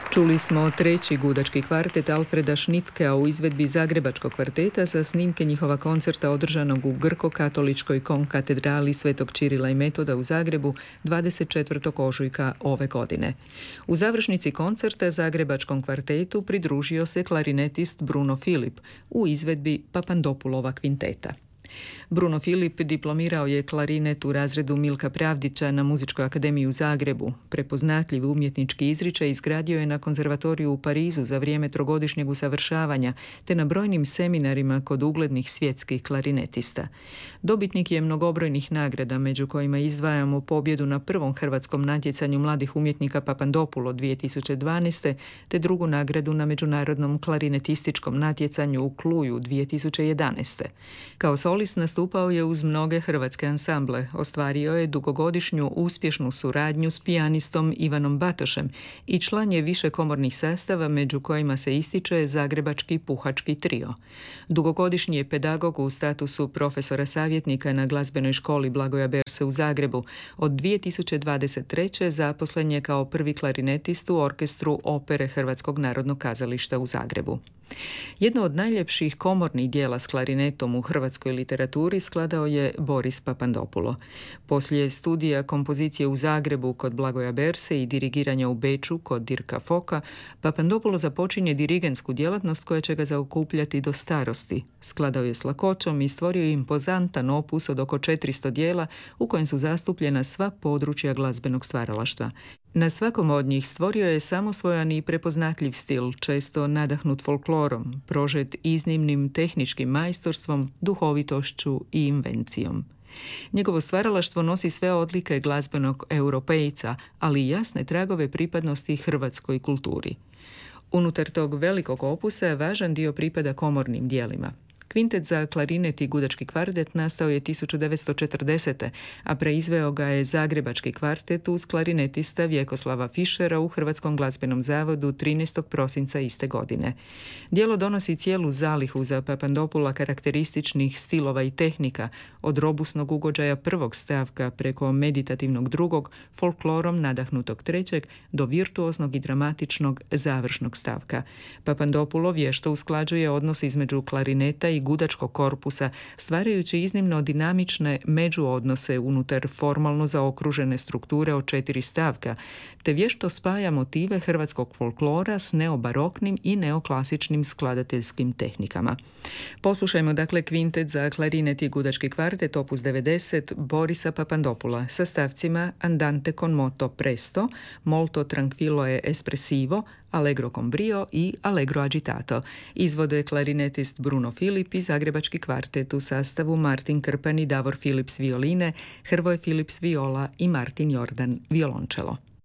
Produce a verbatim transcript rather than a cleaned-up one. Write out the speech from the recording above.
Čuli smo treći gudački kvartet Alfreda Schnittkea u izvedbi Zagrebačkog kvarteta sa snimke njihova koncerta održanog u Grko-katoličkoj konkatedrali Svetog Čirila i Metoda u Zagrebu dvadeset četvrtog ožujka ove godine. U završnici koncerta Zagrebačkom kvartetu pridružio se klarinetist Bruno Filip u izvedbi Papandopulova kvinteta. Bruno Filip diplomirao je klarinet u razredu Milka Pravdića na Muzičkoj akademiji u Zagrebu. Prepoznatljiv umjetnički izričaj izgradio je na konzervatoriju u Parizu za vrijeme trogodišnjeg usavršavanja, te na brojnim seminarima kod uglednih svjetskih klarinetista. Dobitnik je mnogobrojnih nagrada, među kojima izdvajamo pobjedu na prvom hrvatskom natjecanju mladih umjetnika Papandopulo dvije tisuće dvanaeste. te drugu nagradu na međunarodnom klarinetističkom natjecanju u Cluju dvije tisuće jedanaeste. Kao solist nastupao je uz mnoge hrvatske ansamble, ostvario je dugogodišnju uspješnu suradnju s pijanistom Ivanom Batošem i član je više komornih sastava, među kojima se ističe Zagrebački puhački trio. Dugogodišnji je pedagog u statusu profesora savjetnika na glazbenoj školi Blagoja Berse u Zagrebu. Od dvije tisuće dvadeset treće. zaposlen je kao prvi klarinetist u orkestru opere Hrvatskog narodnog kazališta u Zagrebu. Jedno od najljepših komornih dijela s klarinetom u hrvatskoj literaturi skladao je Boris Papandopulo. Poslije studija kompozicije u Zagrebu kod Blagoja Berse i dirigiranja u Beču kod Dirka Foka, Papandopulo započinje dirigentsku djelatnost koja će ga zaokupljati do starosti. Skladao je s lakoćom i stvorio impozantan opus od oko četiristo dijela u kojem su zastupljena sva područja glazbenog stvaralaštva. Na svakom od njih stvorio je samosvojan i prepoznatljiv stil, često nadahnut folklorom, prožet iznimnim tehničkim majstorstvom, duhovitošću i invencijom. Njegovo stvaralaštvo nosi sve odlike glazbenog europejca, ali i jasne tragove pripadnosti hrvatskoj kulturi. Unutar tog velikog opusa važan dio pripada komornim dijelima. Kvintet za klarinet i gudački kvartet nastao je tisuću devetsto četrdesete. a preizveo ga je Zagrebački kvartet uz klarinetista Vjekoslava Fišera u Hrvatskom glazbenom zavodu trinaestog prosinca iste godine. Djelo donosi cijelu zalihu za Papandopula karakterističnih stilova i tehnika, od robusnog ugođaja prvog stavka preko meditativnog drugog, folklorom nadahnutog trećeg, do virtuoznog i dramatičnog završnog stavka. Papandopulo vješto usklađuje odnos između klarineta i gudačkog korpusa, stvarajući iznimno dinamične međuodnose unutar formalno zaokružene strukture od četiri stavka, te vješto spaja motive hrvatskog folklora s neobaroknim i neoklasičnim skladateljskim tehnikama. Poslušajmo dakle kvintet za klarinet i gudački kvartet opus devedeset Borisa Papandopula sa stavcima Andante con moto presto, Molto tranquillo e espressivo, Allegro con brio i Allegro agitato. Izvode klarinetist Bruno Filip i Zagrebački kvartet u sastavu Martin Krpan i Davor Philips violine, Hrvoje Philips viola i Martin Jordan violončelo.